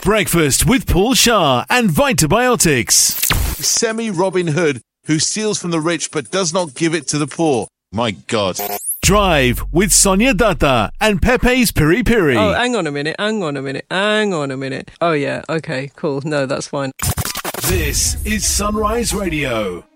Breakfast with Paul Shah and Vitabiotics. Semi-Robin Hood who steals from the rich but does not give it to the poor. My God. Drive with Sonia Datta and Pepe's Piri Piri. Oh, hang on a minute. Oh, yeah, okay, cool. No, that's fine. This is Sunrise Radio.